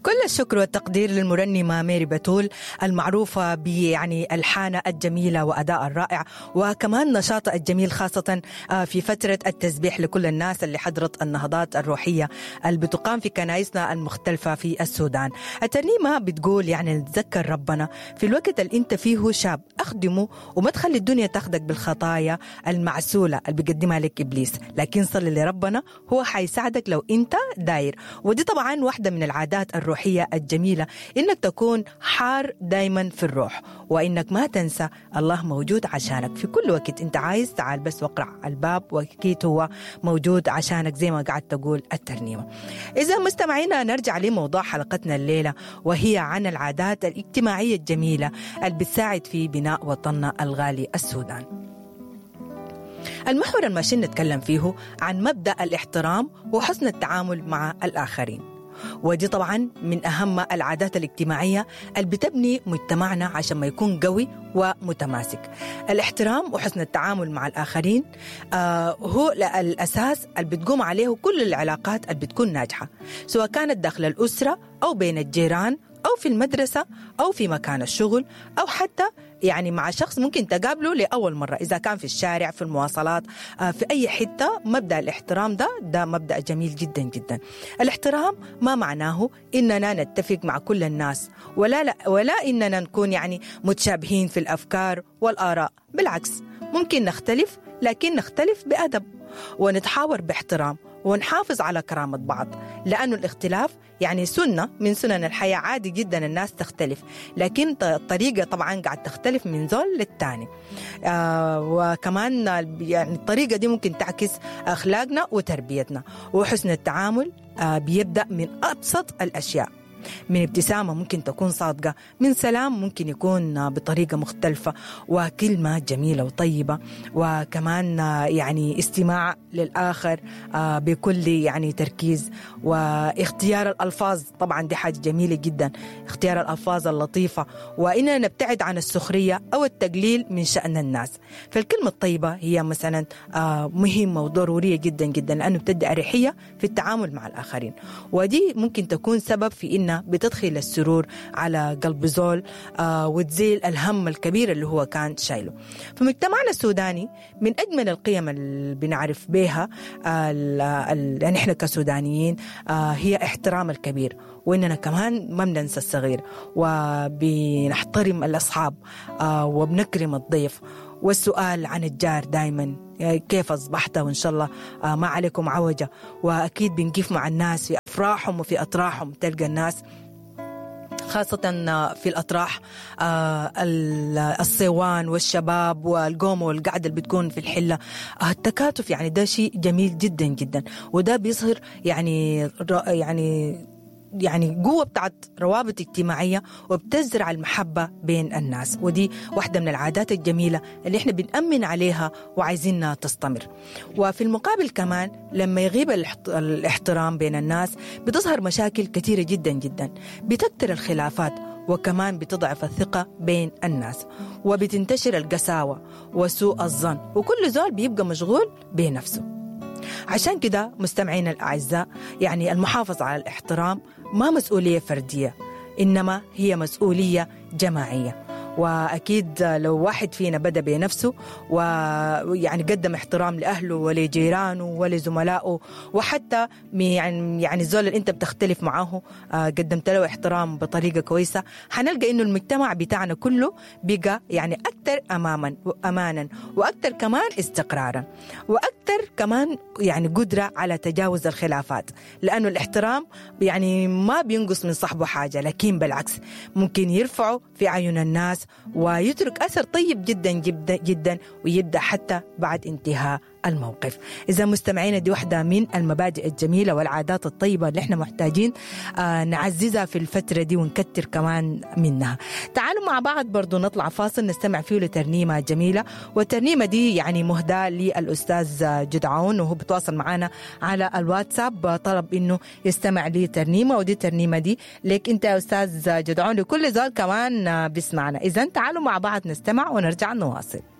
كل الشكر والتقدير للمرنمة ميري بتول المعروفة ألحانها الجميلة وأداء الرائع وكمان نشاطها الجميل خاصة في فترة التسبيح لكل الناس اللي حضرت النهضات الروحية اللي بتقام في كنائسنا المختلفة في السودان. الترنيمة بتقول نتذكر ربنا في الوقت اللي انت فيه شاب، أخدمه وما تخلي الدنيا تاخدك بالخطايا المعسولة اللي بيقدمها لك إبليس، لكن صلي لربنا هو حيساعدك لو انت داير. ودي طبعا واحدة من العادات الروحية الجميلة، إنك تكون حار دايما في الروح، وإنك ما تنسى الله موجود عشانك في كل وقت انت عايز. تعال بس واقرع الباب وأكيد هو موجود عشانك زي ما قاعد تقول الترنيمة. إذا مستمعينا نرجع لموضوع حلقتنا الليلة، وهي عن العادات الاجتماعية الجميلة اللي بتساعد في بناء وطننا الغالي السودان. المحور الماشي نتكلم فيه عن مبدأ الاحترام وحسن التعامل مع الآخرين، ودي طبعا من أهم العادات الاجتماعية اللي بتبني مجتمعنا عشان ما يكون قوي ومتماسك. الاحترام وحسن التعامل مع الآخرين هو الأساس اللي بتقوم عليه كل العلاقات اللي بتكون ناجحة، سواء كانت داخل الأسرة أو بين الجيران أو في المدرسة أو في مكان الشغل، أو حتى مع شخص ممكن تقابله لأول مرة، إذا كان في الشارع، في المواصلات، في أي حتة. مبدأ الاحترام ده مبدأ جميل جدا جدا. الاحترام ما معناه إننا نتفق مع كل الناس ولا إننا نكون متشابهين في الأفكار والآراء، بالعكس ممكن نختلف، لكن نختلف بأدب ونتحاور باحترام ونحافظ على كرامة بعض، لأنه الاختلاف سنة من سنن الحياة. عادي جدا الناس تختلف، لكن الطريقة طبعا قاعد تختلف من زول للتاني. وكمان الطريقة دي ممكن تعكس أخلاقنا وتربيتنا. وحسن التعامل بيبدأ من أبسط الأشياء، من ابتسامة ممكن تكون صادقة، من سلام ممكن يكون بطريقة مختلفة، وكلمة جميلة وطيبة، وكمان استماع للآخر بكل تركيز، واختيار الألفاظ. طبعا دي حاجة جميلة جدا، اختيار الألفاظ اللطيفة، وإننا نبتعد عن السخرية أو التقليل من شأن الناس. فالكلمة الطيبة هي مثلا مهمة وضرورية جدا جدا، لأنه بتدي أريحية في التعامل مع الآخرين، ودي ممكن تكون سبب في إنها بتدخل السرور على قلب زول وتزيل الهم الكبير اللي هو كان شايله. في مجتمعنا السوداني من أجمل القيم اللي بنعرف بها نحن كسودانيين هي احترام الكبير، وإننا كمان ما بننسى الصغير، وبنحترم الأصحاب وبنكرم الضيف، والسؤال عن الجار دايما كيف أصبحت وإن شاء الله ما عليكم عوجة. وأكيد بنقف مع الناس في أفراحهم وفي أطراحهم. تلقى الناس خاصة في الأطراح الصيوان والشباب والقومة والقعدة اللي بتكون في الحلة، التكاتف ده شيء جميل جدا جدا، وده بيظهر قوة بتاعت روابط اجتماعية، وبتزرع المحبة بين الناس. ودي واحدة من العادات الجميلة اللي احنا بنأمن عليها وعايزينها تستمر. وفي المقابل كمان لما يغيب الاحترام بين الناس بتظهر مشاكل كثيرة جدا جدا، بتكتر الخلافات، وكمان بتضعف الثقة بين الناس، وبتنتشر القساوة وسوء الظن، وكل زول بيبقى مشغول بنفسه. عشان كده مستمعين الأعزاء، المحافظة على الاحترام ما مسؤولية فردية، إنما هي مسؤولية جماعية. وأكيد لو واحد فينا بدأ بنفسه قدم احترام لأهله ولجيرانه ولزملائه، وحتى الزول اللي انت بتختلف معه قدمت له احترام بطريقة كويسة، حنلقى إنه المجتمع بتاعنا كله بقى أكثر أمانا، وأكثر كمان استقرارا، وأكثر كمان قدرة على تجاوز الخلافات، لأنه الاحترام ما بينقص من صاحبه حاجة، لكن بالعكس ممكن يرفعه في عيون الناس ويترك أثر طيب جدا جدا جدا، ويبدأ حتى بعد انتهاء الموقف. إذا مستمعين دي واحدة من المبادئ الجميلة والعادات الطيبة اللي احنا محتاجين نعززها في الفترة دي ونكتر كمان منها. تعالوا مع بعض برضو نطلع فاصل نستمع فيه لترنيمة جميلة، والترنيمة دي مهداة للأستاذ جدعون، وهو بتواصل معنا على الواتساب طلب إنه يستمع لي ترنيمة، ودي الترنيمة دي لك أنت يا أستاذ جدعون، لكل زول كمان بيسمعنا. إذن تعالوا مع بعض نستمع ونرجع نواصل.